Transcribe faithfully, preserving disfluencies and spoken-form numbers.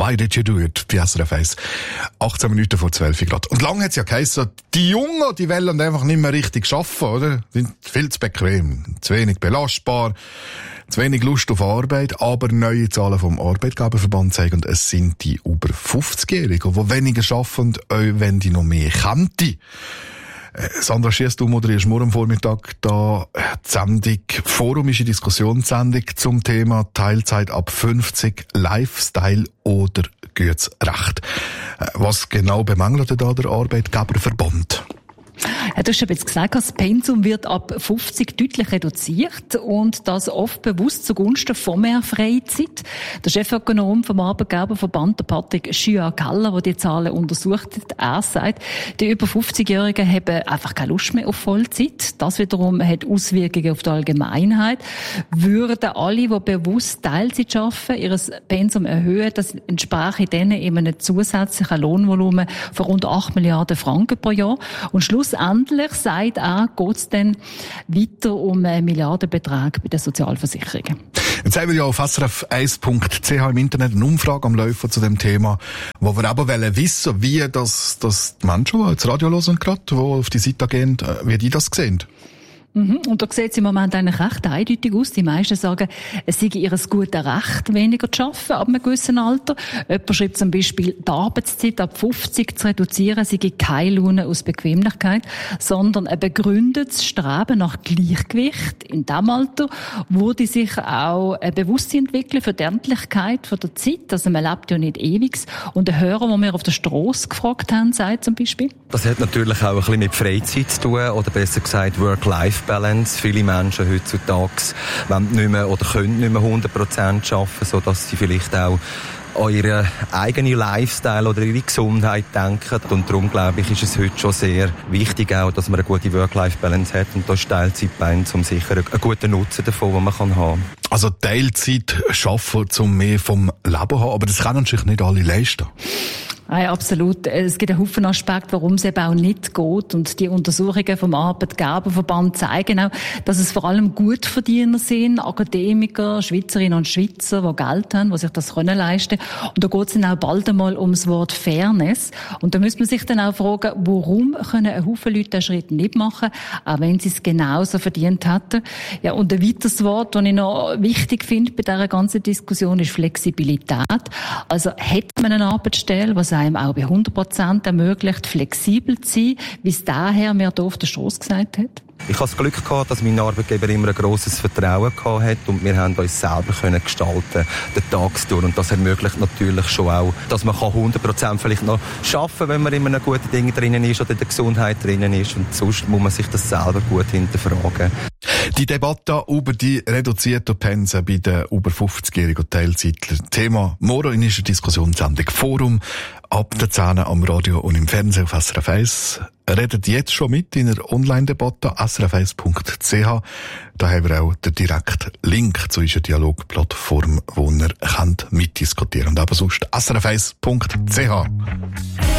Why did you do it? Bei S R F eins. achtzehn Minuten vor zwölf Grad. Und lange hat es ja geheißen, die Jungen, die wollen einfach nicht mehr richtig arbeiten, oder? Sind viel zu bequem, zu wenig belastbar, zu wenig Lust auf Arbeit, aber neue Zahlen vom Arbeitgeberverband zeigen, es sind die über fünfzigjährigen, die weniger arbeiten und auch wenn die noch mehr könnten. Sandra Schiess, du moderierst morgen am Vormittag da die Sendung Forum ist eine Diskussionssendung zum Thema Teilzeit ab fünfzig, Lifestyle oder gutes Recht. Was genau bemängelt da der Arbeitgeberverband? Ja, du hast jetzt gesagt, das Pensum wird ab fünfzig deutlich reduziert und das oft bewusst zugunsten von mehr Freizeit. Der Chefökonom vom Arbeitgeberverband, der Patrick Schüa-Galler, der die Zahlen untersucht hat, er sagt, die über fünfzigjährigen haben einfach keine Lust mehr auf Vollzeit. Das wiederum hat Auswirkungen auf die Allgemeinheit. Würden alle, die bewusst Teilzeit arbeiten, ihr Pensum erhöhen, das entsprache denen eben einem zusätzlichen Lohnvolumen von rund acht Milliarden Franken pro Jahr. Und schlussendlich, sagt er, geht es dann weiter um einen Milliardenbetrag bei den Sozialversicherungen. Jetzt haben wir ja auf S R F eins Punkt C H im Internet eine Umfrage am Laufen zu dem Thema, wo wir aber wissen, wie das, das die Menschen, die jetzt Radio hören gerade, die auf die Seite gehen, wie die das sehen. Mhm. Und da sieht es im Moment eigentlich recht eindeutig aus. Die meisten sagen, es sei ihr gutes Recht, weniger zu arbeiten ab einem gewissen Alter. Jemand schreibt zum Beispiel, die Arbeitszeit ab fünfzig zu reduzieren, sei keine Laune aus Bequemlichkeit, sondern ein begründetes Streben nach Gleichgewicht in diesem Alter würde sich auch ein Bewusstsein entwickeln für die Endlichkeit von der Zeit. Also man lebt ja nicht ewig. Und ein Hörer, den wir auf der Strasse gefragt haben, sagt zum Beispiel, das hat natürlich auch ein bisschen mit Freizeit zu tun, oder besser gesagt Work-Life Balance. Viele Menschen heutzutage wollen nicht mehr oder können nicht mehr hundert Prozent arbeiten, sodass sie vielleicht auch an ihren eigenen Lifestyle oder ihre Gesundheit denken. Und darum, glaube ich, ist es heute schon sehr wichtig, auch, dass man eine gute Work-Life-Balance hat. Und da ist Teilzeitpensum sicher einen guten Nutzen davon, den man haben kann. Also Teilzeit schaffen, um mehr vom Leben zu haben, aber das können sich nicht alle leisten. Ja, absolut. Es gibt einen Haufen Aspekte, warum es eben auch nicht geht. Und die Untersuchungen vom Arbeitgeberverband zeigen auch, dass es vor allem Gutverdiener sind, Akademiker, Schweizerinnen und Schweizer, die Geld haben, die sich das können leisten. Und da geht es dann auch bald einmal ums Wort Fairness. Und da müsste man sich dann auch fragen, warum können ein Haufen Leute den Schritt nicht machen, auch wenn sie es genauso verdient hätten. Ja, und ein weiteres Wort, das ich noch wichtig finde bei dieser ganzen Diskussion, ist Flexibilität. Also hat man eine Arbeitsstelle, was einem auch bei hundert Prozent ermöglicht, flexibel zu sein, wie es daher mir hier auf der Strasse gesagt hat? Ich habe das Glück gehabt, dass mein Arbeitgeber immer ein grosses Vertrauen gehabt hat und wir haben uns selber können gestalten, den Tagstour. Und das ermöglicht natürlich schon auch, dass man hundert Prozent vielleicht noch arbeiten kann, wenn man in einem guten Ding drinnen ist oder in der Gesundheit drinnen ist. Und sonst muss man sich das selber gut hinterfragen. Die Debatte über die reduzierten Pensen bei den über fünfzigjährigen Teilzeitlern. Thema morgen in unserer Diskussionssendung Forum ab der zehn am Radio und im Fernsehen auf S R F eins. Redet jetzt schon mit in einer Online-Debatte S R F eins Punkt C H. Da haben wir auch den direkten Link zu unserer Dialogplattform, wo ihr könnt mitdiskutieren. Und aber sonst S R F eins Punkt C H.